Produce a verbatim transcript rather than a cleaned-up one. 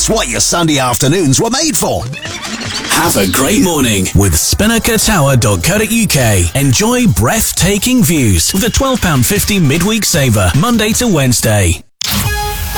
It's what your Sunday afternoons were made for. Have a great morning with spinnaker tower dot co dot uk. Enjoy breathtaking views with a twelve pounds fifty midweek saver, Monday to Wednesday.